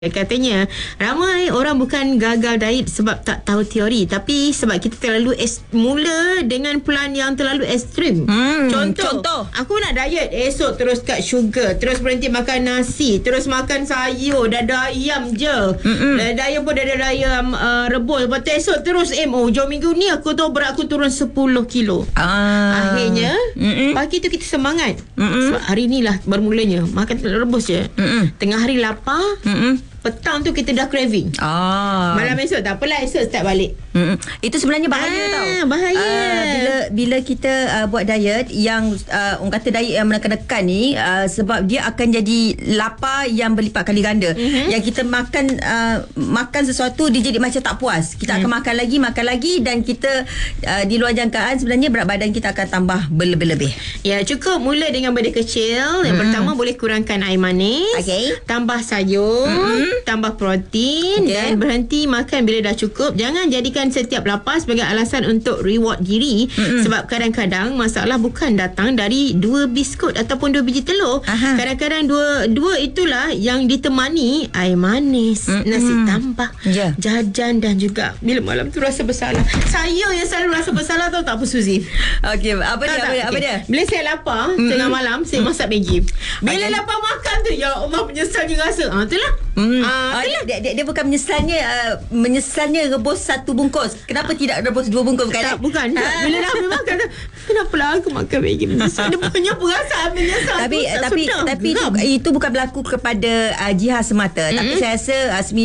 Katanya ramai orang bukan gagal diet sebab tak tahu teori, tapi sebab kita terlalu mula dengan plan yang terlalu ekstrim. Contoh aku nak diet, esok terus cut sugar, terus berhenti makan nasi, terus makan sayur, dada ayam je. Daya pun dada ayam rebus. Lepas tu esok terus hujung minggu ni aku tahu berat aku turun 10 kilo. Akhirnya pagi tu kita semangat. Sebab hari ni lah bermulanya makan rebus je. Tengah hari lapar, petang tu kita dah craving. Malam esok tak apalah, esok start balik. Itu sebenarnya bahaya tau. Bahaya. Bila kita buat diet yang orang kata diet yang menekan-nekan ni, sebab dia akan jadi lapar yang berlipat kali ganda. Yang kita makan sesuatu, dia jadi macam tak puas. Kita akan makan lagi dan kita di luar jangkaan sebenarnya berat badan kita akan tambah berlebih-lebih. Ya, cukup mula dengan benda kecil. Yang pertama, boleh kurangkan air manis, tambah sayur, tambah protein, dan berhenti makan bila dah cukup. Jangan jadikan setiap lapar sebagai alasan untuk reward diri. Sebab kadang-kadang masalah bukan datang dari 2 biskut ataupun 2 biji telur. Kadang-kadang dua itulah yang ditemani air manis, nasi tambah, jajan, dan juga bila malam tu rasa bersalah. Saya yang selalu rasa bersalah, tahu tak apa, Suzy? Apa dia? Bila saya lapar tengah malam, saya masak Maggi. Bila lapar makan tu, ya Allah, menyesalnya rasa. Itulah. Dia bukan menyesalnya rebus 1 bungkus. Kenapa tidak rebus 2 bungkus? Bukan. Bila dah habis makan, kenapa lah aku makan Maggi? Dia punya perasaan menyesal. Tapi itu bukan berlaku kepada Jihad semata. Tapi saya rasa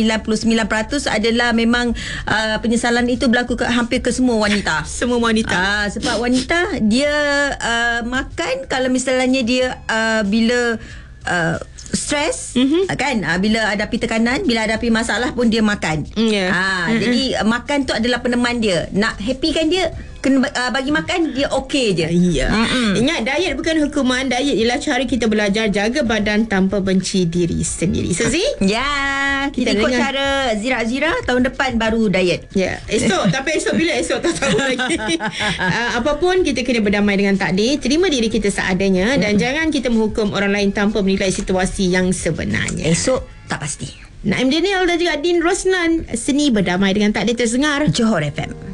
99% adalah memang penyesalan itu berlaku hampir ke semua wanita. Semua wanita. Sebab wanita dia makan kalau misalnya dia bila stres, kan, bila hadapi tekanan, bila hadapi masalah pun dia makan. Jadi makan tu adalah peneman dia. Nak happykan dia, kena bagi makan, dia okey je. Ingat, diet bukan hukuman. Diet ialah cara kita belajar jaga badan tanpa benci diri sendiri. Suzy? Kita ikut cara Zira tahun depan baru diet. Esok. Tapi esok bila? Esok tak tahu lagi. Apapun, kita kena berdamai dengan takdir. Terima diri kita seadanya. Dan jangan kita menghukum orang lain tanpa menilai situasi yang sebenarnya. Esok tak pasti. Naim Daniel dan juga Din Rosnan. Seni berdamai dengan takdir terdengar, Johor FM.